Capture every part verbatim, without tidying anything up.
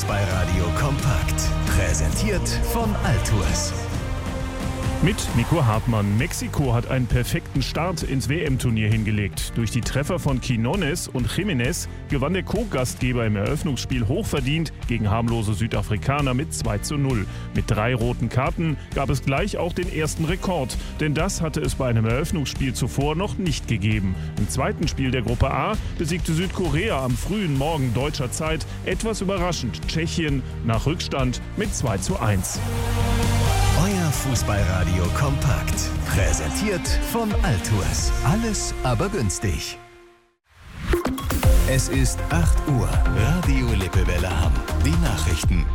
Fußballradio kompakt. Präsentiert von Altours. Mit Nico Hartmann. Mexiko hat einen perfekten Start ins W M-Turnier hingelegt. Durch die Treffer von Quiñones und Jiménez gewann der Co-Gastgeber im Eröffnungsspiel hochverdient gegen harmlose Südafrikaner mit zwei zu null. Mit drei roten Karten gab es gleich auch den ersten Rekord, denn das hatte es bei einem Eröffnungsspiel zuvor noch nicht gegeben. Im zweiten Spiel der Gruppe A besiegte Südkorea am frühen Morgen deutscher Zeit etwas überraschend Tschechien nach Rückstand mit zwei zu eins. Euer Fußballradio kompakt. Präsentiert von Altours. Alles aber günstig. Es ist acht Uhr. Radio Lippewelle Hamm. Die Nachrichten.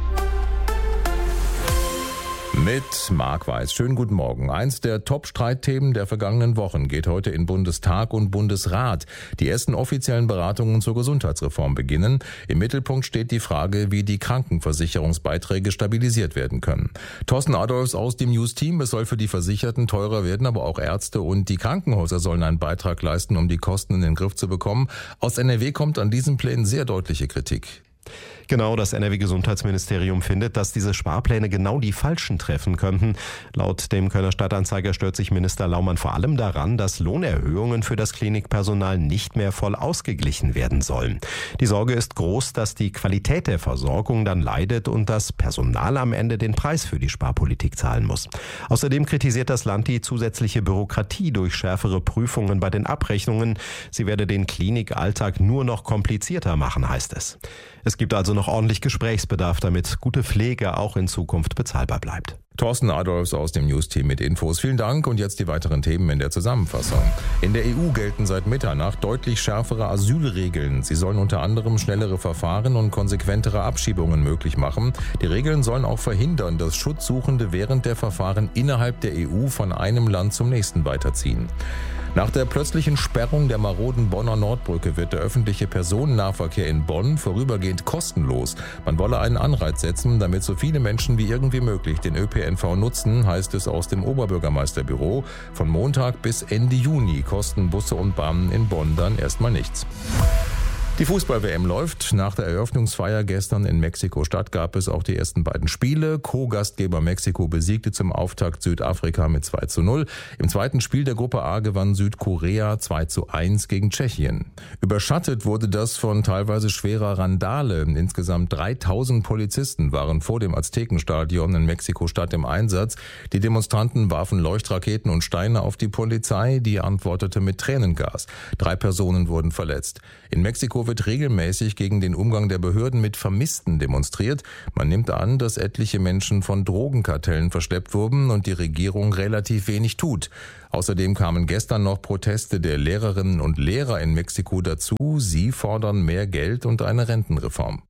Mit Marc Weiß. Schönen guten Morgen. Eins der Top-Streitthemen der vergangenen Wochen geht heute in Bundestag und Bundesrat. Die ersten offiziellen Beratungen zur Gesundheitsreform beginnen. Im Mittelpunkt steht die Frage, wie die Krankenversicherungsbeiträge stabilisiert werden können. Thorsten Adolfs aus dem News-Team. Es soll für die Versicherten teurer werden, aber auch Ärzte und die Krankenhäuser sollen einen Beitrag leisten, um die Kosten in den Griff zu bekommen. Aus N R W kommt an diesen Plänen sehr deutliche Kritik. Genau, das N R W-Gesundheitsministerium findet, dass diese Sparpläne genau die Falschen treffen könnten. Laut dem Kölner Stadtanzeiger stört sich Minister Laumann vor allem daran, dass Lohnerhöhungen für das Klinikpersonal nicht mehr voll ausgeglichen werden sollen. Die Sorge ist groß, dass die Qualität der Versorgung dann leidet und das Personal am Ende den Preis für die Sparpolitik zahlen muss. Außerdem kritisiert das Land die zusätzliche Bürokratie durch schärfere Prüfungen bei den Abrechnungen. Sie werde den Klinikalltag nur noch komplizierter machen, heißt es. Es gibt also noch ordentlich Gesprächsbedarf, damit gute Pflege auch in Zukunft bezahlbar bleibt. Thorsten Adolfs aus dem News-Team mit Infos. Vielen Dank und jetzt die weiteren Themen in der Zusammenfassung. In der E U gelten seit Mitternacht deutlich schärfere Asylregeln. Sie sollen unter anderem schnellere Verfahren und konsequentere Abschiebungen möglich machen. Die Regeln sollen auch verhindern, dass Schutzsuchende während der Verfahren innerhalb der E U von einem Land zum nächsten weiterziehen. Nach der plötzlichen Sperrung der maroden Bonner Nordbrücke wird der öffentliche Personennahverkehr in Bonn vorübergehend kostenlos. Man wolle einen Anreiz setzen, damit so viele Menschen wie irgendwie möglich den Ö P N V nutzen, heißt es aus dem Oberbürgermeisterbüro. Von Montag bis Ende Juni kosten Busse und Bahnen in Bonn dann erstmal nichts. Die Fußball-W M läuft. Nach der Eröffnungsfeier gestern in Mexiko-Stadt gab es auch die ersten beiden Spiele. Co-Gastgeber Mexiko besiegte zum Auftakt Südafrika mit zwei zu null. Im zweiten Spiel der Gruppe A gewann Südkorea zwei zu eins gegen Tschechien. Überschattet wurde das von teilweise schwerer Randale. Insgesamt dreitausend Polizisten waren vor dem Aztekenstadion in Mexiko-Stadt im Einsatz. Die Demonstranten warfen Leuchtraketen und Steine auf die Polizei, die antwortete mit Tränengas. Drei Personen wurden verletzt. In Mexiko wird regelmäßig gegen den Umgang der Behörden mit Vermissten demonstriert. Man nimmt an, dass etliche Menschen von Drogenkartellen verschleppt wurden und die Regierung relativ wenig tut. Außerdem kamen gestern noch Proteste der Lehrerinnen und Lehrer in Mexiko dazu. Sie fordern mehr Geld und eine Rentenreform.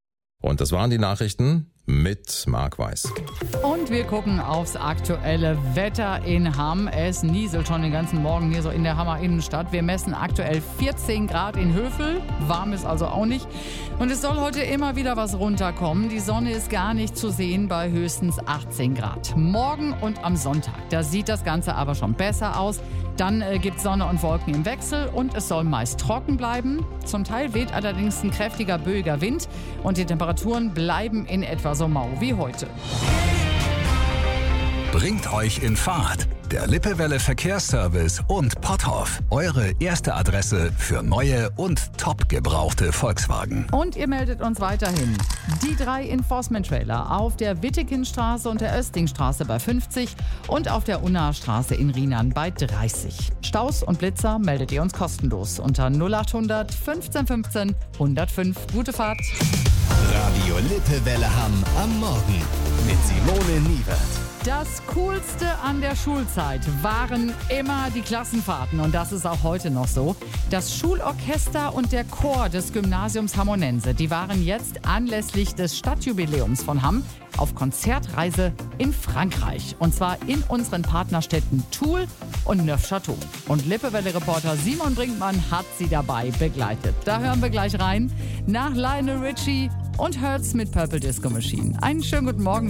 Und das waren die Nachrichten mit Marc Weiß. Und wir gucken aufs aktuelle Wetter in Hamm. Es nieselt schon den ganzen Morgen hier so in der Hammer Innenstadt. Wir messen aktuell vierzehn Grad in Hövel. Warm ist also auch nicht. Und es soll heute immer wieder was runterkommen. Die Sonne ist gar nicht zu sehen bei höchstens achtzehn Grad. Morgen und am Sonntag, da sieht das Ganze aber schon besser aus. Dann äh, gibt es Sonne und Wolken im Wechsel und es soll meist trocken bleiben. Zum Teil weht allerdings ein kräftiger böiger Wind und die Temperaturen bleiben in etwa so mau wie heute. Bringt euch in Fahrt. Der Lippewelle Verkehrsservice und Potthoff. Eure erste Adresse für neue und top gebrauchte Volkswagen. Und ihr meldet uns weiterhin. Die drei Enforcement-Trailer auf der Wittekindstraße und der Östingstraße bei fünfzig und auf der Unnastraße in Rienan bei dreißig. Staus und Blitzer meldet ihr uns kostenlos unter null acht hundert fünfzehn fünfzehn hundertfünf. Gute Fahrt. Radio Lippewelle Hamm am Morgen mit Simone Niewert. Das Coolste an der Schulzeit waren immer die Klassenfahrten und das ist auch heute noch so. Das Schulorchester und der Chor des Gymnasiums Hammonense, die waren jetzt anlässlich des Stadtjubiläums von Hamm auf Konzertreise in Frankreich. Und zwar in unseren Partnerstädten Toul und Neufchâteau. Und Lippewelle-Reporter Simon Brinkmann hat sie dabei begleitet. Da hören wir gleich rein nach Lionel Richie und Hurts mit Purple Disco Machine. Einen schönen guten Morgen.